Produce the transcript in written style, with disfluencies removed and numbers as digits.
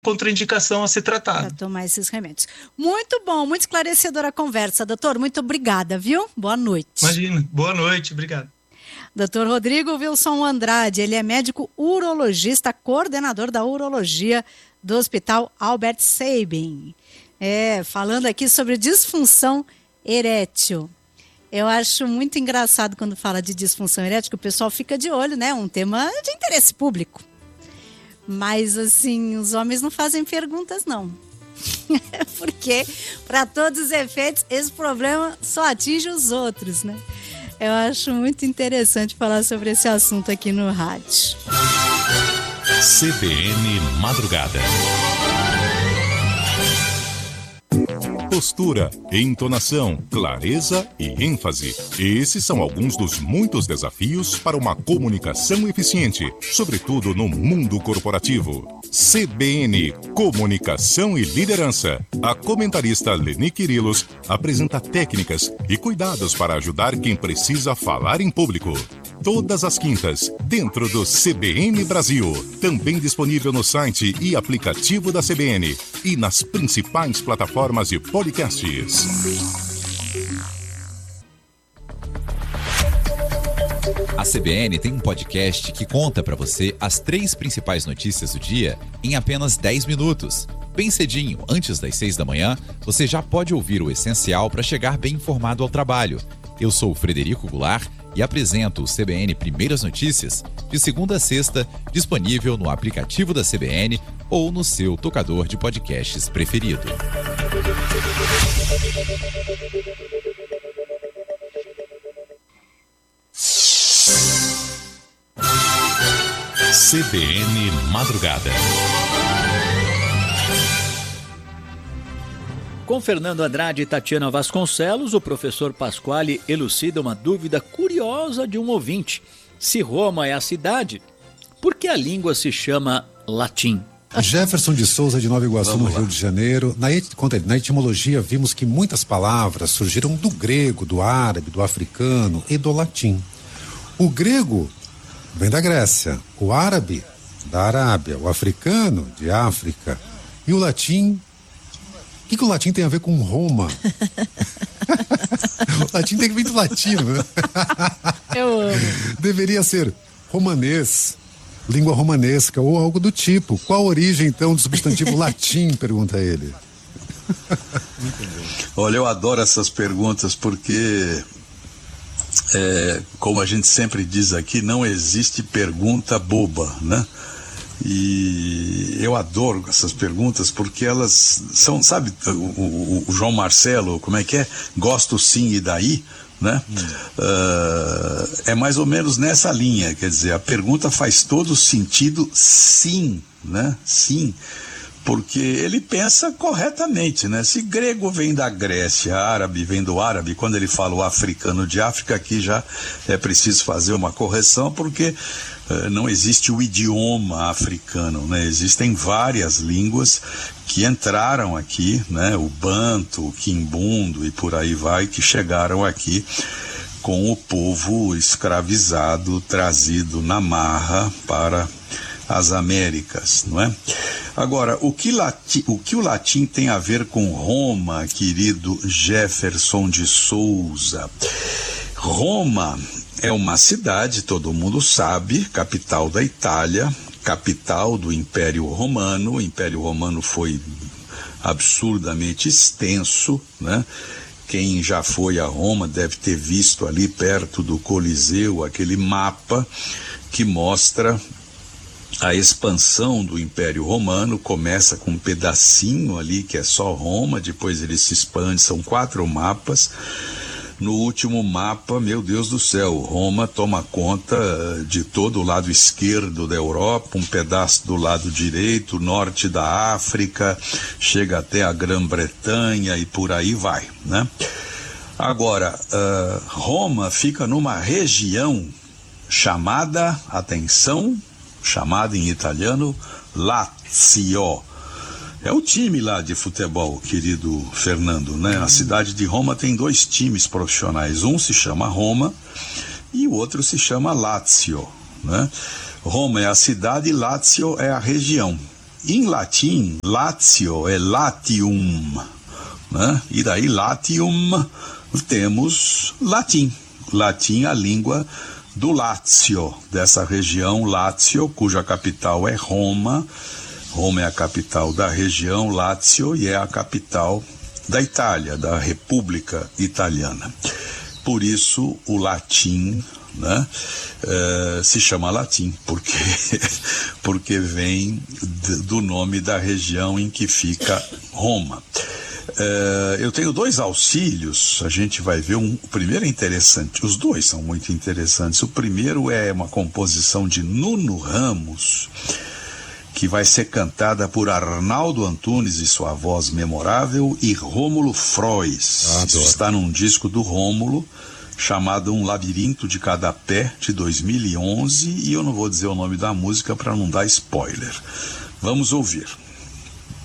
contraindicação a ser tratada. Para tomar esses remédios. Muito bom, muito esclarecedora a conversa, doutor. Muito obrigada, viu? Boa noite. Imagina, boa noite, obrigado. Dr. Rodrigo Wilson Andrade, ele é médico urologista, coordenador da urologia do Hospital Albert Sabin. Falando aqui sobre disfunção erétil. Eu acho muito engraçado quando fala de disfunção erétil, que o pessoal fica de olho, né? Um tema de interesse público. Mas, assim, os homens não fazem perguntas, não. Porque, para todos os efeitos, esse problema só atinge os outros, né? Eu acho muito interessante falar sobre esse assunto aqui no rádio. CBN Madrugada. Postura, entonação, clareza e ênfase. Esses são alguns dos muitos desafios para uma comunicação eficiente, sobretudo no mundo corporativo. CBN, Comunicação e Liderança. A comentarista Leni Quirilos apresenta técnicas e cuidados para ajudar quem precisa falar em público. Todas as quintas, dentro do CBN Brasil. Também disponível no site e aplicativo da CBN e nas principais plataformas de podcasts. A CBN tem um podcast que conta para você as 3 principais notícias do dia em apenas 10 minutos. Bem cedinho, antes das 6 da manhã, você já pode ouvir o essencial para chegar bem informado ao trabalho. Eu sou o Frederico Goulart e apresento o CBN Primeiras Notícias de segunda a sexta, disponível no aplicativo da CBN ou no seu tocador de podcasts preferido. CBN Madrugada. Com Fernando Andrade e Tatiana Vasconcelos, o professor Pasquale elucida uma dúvida curiosa de um ouvinte. Se Roma é a cidade, por que a língua se chama latim? Jefferson de Souza, de Nova Iguaçu, no Rio de Janeiro. Na etimologia, vimos que muitas palavras surgiram do grego, do árabe, do africano e do latim. O grego vem da Grécia, o árabe da Arábia, o africano de África e o latim. O que o latim tem a ver com Roma? O latim tem que vir do latino, né? Eu amo. Deveria ser romanês, língua romanesca ou algo do tipo. Qual a origem, então, do substantivo latim? Pergunta ele. Olha, eu adoro essas perguntas porque, como a gente sempre diz aqui, não existe pergunta boba, né? E eu adoro essas perguntas porque elas são, sabe, o João Marcelo, como é que é? Gosto sim e daí, né? É mais ou menos nessa linha, quer dizer, a pergunta faz todo sentido, sim, né? Sim, porque ele pensa corretamente, né? Se grego vem da Grécia, árabe vem do árabe, quando ele fala o africano de África, aqui já é preciso fazer uma correção, porque não existe o idioma africano, né? Existem várias línguas que entraram aqui, né? O banto, o quimbundo e por aí vai, que chegaram aqui com o povo escravizado, trazido na marra para as Américas, não é? Agora, o que o latim tem a ver com Roma, querido Jefferson de Souza? Roma é uma cidade, todo mundo sabe, capital da Itália, capital do Império Romano. O Império Romano foi absurdamente extenso, né? Quem já foi a Roma deve ter visto ali perto do Coliseu aquele mapa que mostra a expansão do Império Romano. Começa com um pedacinho ali que é só Roma, depois ele se expande, são 4 mapas. No último mapa, meu Deus do céu, Roma toma conta de todo o lado esquerdo da Europa, um pedaço do lado direito, norte da África, chega até a Grã-Bretanha e por aí vai, né? Agora, Roma fica numa região chamada, atenção, chamada em italiano Lazio. É o time lá de futebol, querido Fernando, né? A cidade de Roma tem 2 times profissionais. Um se chama Roma e o outro se chama Lazio, né? Roma é a cidade e Lazio é a região. em latim, Lazio é Latium, né? E daí Latium temos latim. Latim, a língua do Lácio, dessa região Lácio, cuja capital é Roma. Roma é a capital da região Lácio e é a capital da Itália, da República Italiana. Por isso o latim, né, se chama latim, porque vem do nome da região em que fica Roma. Eu tenho 2 auxílios, a gente vai ver o primeiro é interessante, os 2 são muito interessantes. O primeiro é uma composição de Nuno Ramos, que vai ser cantada por Arnaldo Antunes e sua voz memorável e Rômulo Frois. Isso está num disco do Rômulo, chamado Um Labirinto de Cada Pé, de 2011, e eu não vou dizer o nome da música para não dar spoiler. Vamos ouvir.